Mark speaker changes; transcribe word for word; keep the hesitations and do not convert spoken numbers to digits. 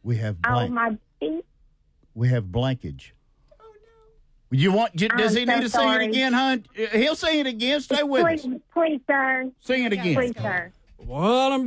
Speaker 1: We have
Speaker 2: Oh,
Speaker 1: blank.
Speaker 2: my feet.
Speaker 1: We have blankage. You want? Does
Speaker 2: I'm
Speaker 1: he
Speaker 2: so
Speaker 1: need to sing
Speaker 2: sorry.
Speaker 1: it again, hon? He'll sing it again. Stay with
Speaker 2: Please,
Speaker 1: us.
Speaker 2: please, sir.
Speaker 1: Sing it again.
Speaker 2: Please, sir.
Speaker 3: Well, I'm